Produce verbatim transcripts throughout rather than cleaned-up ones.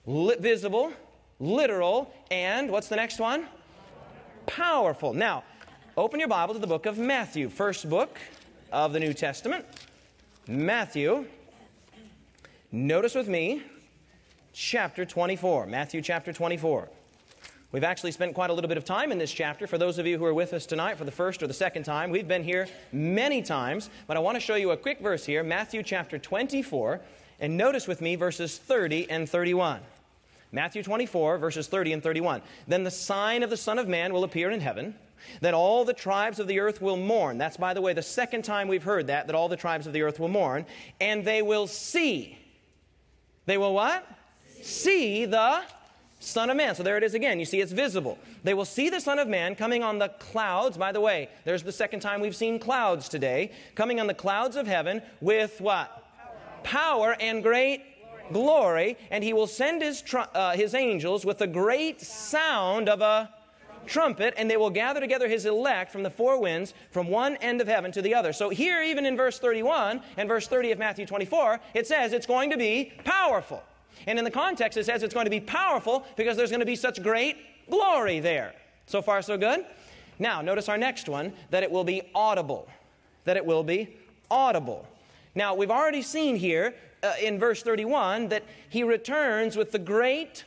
li- visible, literal, and what's the next one? Powerful. Now, open your Bible to the book of Matthew, first book of the New Testament. Matthew. Notice with me, chapter twenty-four. Matthew chapter twenty-four. We've actually spent quite a little bit of time in this chapter. For those of you who are with us tonight for the first or the second time, we've been here many times, but I want to show you a quick verse here, Matthew chapter twenty-four, and notice with me verses thirty and thirty-one. Matthew twenty-four, verses thirty and thirty-one. Then the sign of the Son of Man will appear in heaven. Then all the tribes of the earth will mourn. That's, by the way, the second time we've heard that, that all the tribes of the earth will mourn. And they will see. They will what? See, see the Son of Man. So there it is again. You see, it's visible. They will see the Son of Man coming on the clouds. By the way, there's the second time we've seen clouds today. Coming on the clouds of heaven with what? Power, Power and great glory. glory. And he will send his, tr- uh, his angels with a great sound of a trumpet, and they will gather together his elect from the four winds, from one end of heaven to the other. So here, even in verse thirty-one and verse thirty of Matthew twenty-four, it says it's going to be powerful. And in the context, it says it's going to be powerful because there's going to be such great glory there. So far, so good? Now, notice our next one, that it will be audible. That it will be audible. Now, we've already seen here uh, in verse thirty-one that he returns with the great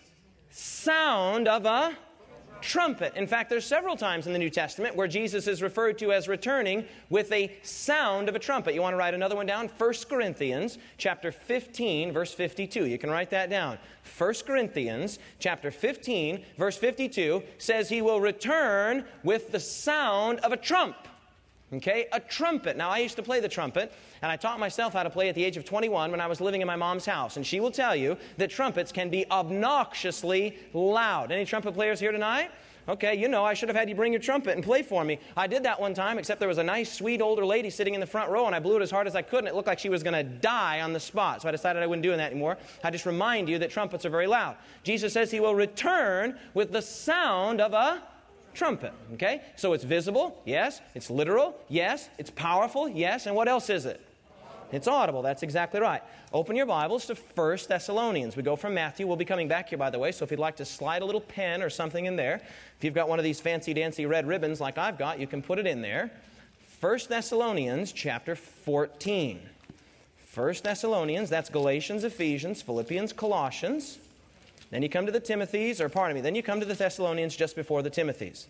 sound of a trumpet. In fact, there's several times in the New Testament where Jesus is referred to as returning with a sound of a trumpet. You want to write another one down? First Corinthians chapter fifteen, verse fifty-two. You can write that down. First Corinthians chapter fifteen, verse fifty-two says he will return with the sound of a trump. Okay, a trumpet. Now, I used to play the trumpet, and I taught myself how to play at the age of twenty-one when I was living in my mom's house. And she will tell you that trumpets can be obnoxiously loud. Any trumpet players here tonight? Okay, you know, I should have had you bring your trumpet and play for me. I did that one time, except there was a nice, sweet, older lady sitting in the front row, and I blew it as hard as I could, and it looked like she was going to die on the spot. So I decided I wouldn't do that anymore. I just remind you that trumpets are very loud. Jesus says he will return with the sound of a trumpet. Okay? So it's visible, yes. It's literal, yes. It's powerful, yes. And what else is it? It's audible. That's exactly right. Open your Bibles to First Thessalonians. We go from Matthew. We'll be coming back here, by the way, so if you'd like to slide a little pen or something in there, if you've got one of these fancy-dancy red ribbons like I've got, you can put it in there. First Thessalonians chapter fourteen. First Thessalonians, that's Galatians, Ephesians, Philippians, Colossians. Then you come to the Timothys, or pardon me, then you come to the Thessalonians just before the Timothys.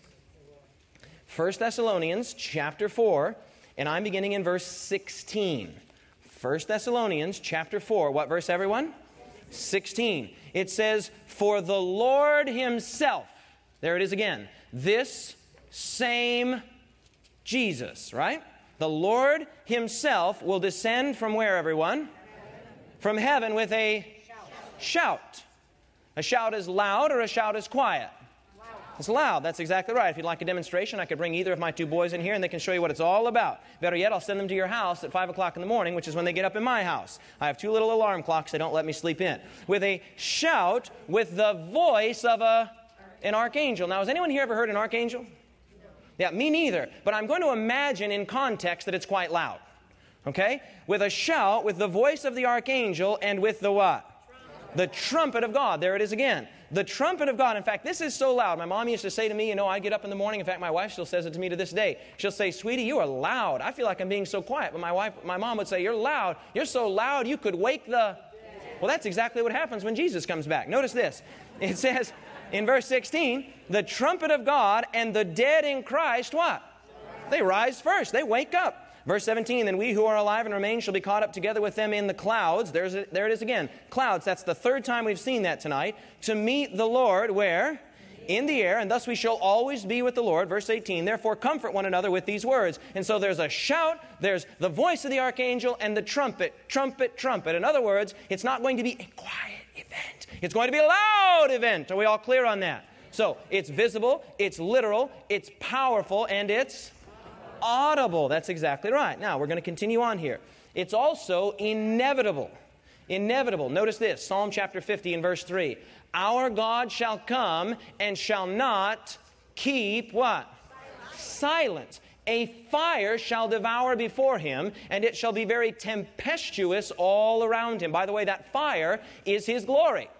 First Thessalonians chapter four, and I'm beginning in verse sixteen. First Thessalonians chapter four, what verse, everyone? sixteen. It says, "For the Lord himself," there it is again, "this same Jesus," right? "The Lord himself will descend from where, everyone? From heaven with a shout." A shout is loud or a shout is quiet? Loud. It's loud. That's exactly right. If you'd like a demonstration, I could bring either of my two boys in here and they can show you what it's all about. Better yet, I'll send them to your house at five o'clock in the morning, which is when they get up in my house. I have two little alarm clocks. They don't let me sleep in. With a shout, with the voice of a, an archangel. Now, has anyone here ever heard an archangel? Yeah, me neither. But I'm going to imagine in context that it's quite loud. Okay? With a shout, with the voice of the archangel, and with the what? The trumpet of God. There it is again. The trumpet of God. In fact, this is so loud. My mom used to say to me, you know, I get up in the morning. In fact, my wife still says it to me to this day. She'll say, "Sweetie, you are loud. I feel like I'm being so quiet." But my wife, my mom would say, "You're loud. You're so loud you could wake the..." Well, that's exactly what happens when Jesus comes back. Notice this. It says in verse sixteen, "The trumpet of God, and the dead in Christ," what? They rise first. They wake up. Verse seventeen, "Then we who are alive and remain shall be caught up together with them in the clouds." There's a, there it is again. Clouds. That's the third time we've seen that tonight. "To meet the Lord," where? "In the air, and thus we shall always be with the Lord." Verse eighteen, "Therefore comfort one another with these words." And so there's a shout, there's the voice of the archangel, and the trumpet, trumpet, trumpet. In other words, it's not going to be a quiet event. It's going to be a loud event. Are we all clear on that? So it's visible, it's literal, it's powerful, and it's audible. That's exactly right. Now, we're going to continue on here. It's also inevitable. Inevitable. Notice this, Psalm chapter fifty and verse three. "Our God shall come and shall not keep" what? Silence. "A fire shall devour before him, and it shall be very tempestuous all around him." By the way, that fire is his glory.